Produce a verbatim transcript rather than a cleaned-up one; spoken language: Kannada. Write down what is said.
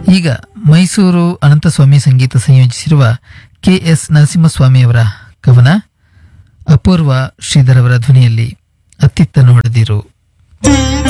ಈಗ ಮೈಸೂರು ಅನಂತಸ್ವಾಮಿ ಸಂಗೀತ ಸಂಯೋಜಿಸಿರುವ ಕೆ ಎಸ್ ನರಸಿಂಹಸ್ವಾಮಿಯವರ ಕವನ ಅಪೂರ್ವ ಶ್ರೀಧರ್ ಅವರ ಧ್ವನಿಯಲ್ಲಿ ಅತ್ತಿತ್ತ ನೋಡದಿರು.